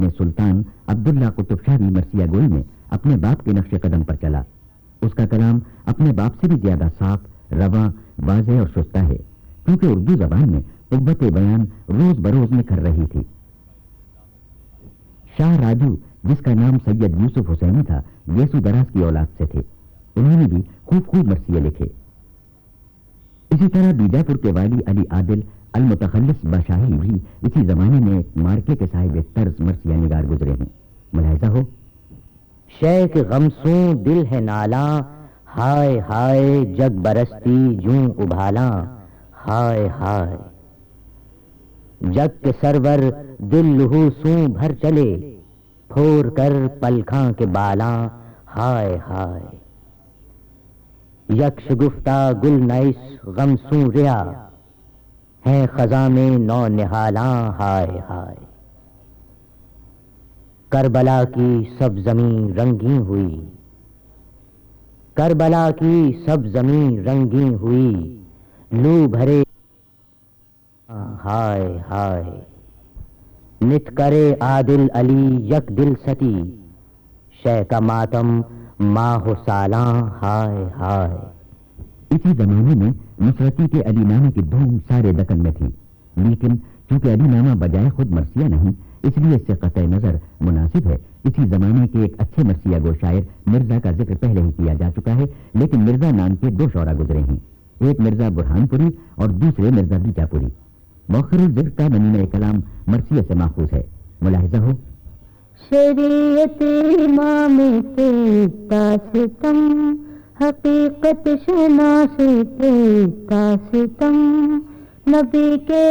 ابن سلطان عبداللہ قطب شاہ بھی مرثیہ گوئی میں اپنے باپ کے نقش قدم پر چلا. اس کا کلام اپنے باپ سے بھی زیادہ صاف، رواں، واضح اور شستہ ہے، کیونکہ اردو زبان میں قوت بیان روز بروز نکھر رہی تھی. شاہ راجو، جس کا نام سید یوسف حسینی تھا، یسو دراز کی اولاد سے تھے. انہوں نے بھی خوب مرثیے لکھے. اسی طرح بیجاپور کے والی علی عادل المتخلص بشاہی بھی اسی زمانے میں ایک مارکے کے صاحب طرز مرثیہ نگار گزرے ہیں. ملاحظہ ہو: شیخ غمسوں دل ہے نالاں، ہائے ہائے جگ برستی جوں ابھالاں، ہائے ہائے جگ کے سرور دل لہو سوں بھر چلے، پھور کر پلکھاں کے بالاں، ہائے ہائے یک شگفتہ گل نیس غمسوں ریا، ہیں خزاں میں نو نہالاں، ہائے ہائے کربلا کی سب زمین رنگیں ہوئی، کربلا کی سب زمین رنگیں ہوئی، لو بھرے ہائے ہائے نت کرے عادل علی یک دل ستی، شے کا ماتم ماہ و سالاں، ہائے ہائے. اسی زمانے میں نصرتی کے علی نامہ کی دھوم سارے دکن میں تھی، لیکن چونکہ علی نامہ بجائے خود مرثیہ نہیں، اس لیے اس سے قطع نظر مناسب ہے اسی زمانے کے ایک اچھے مرثیہ گو شاعر مرزا کا ذکر پہلے ہی کیا جا چکا ہے، لیکن مرزا نام کے دو شعرا گزرے ہیں، ایک مرزا برہان پوری اور دوسرے مرزا بیجاپوری. مؤخر الذکر کا نمونہ کلام مرثیہ سے ماخوذ ہے. ملاحظہ ہو: شریعت امام تیتا ستم، حقیقت شناس تیتا ستم، نبی کے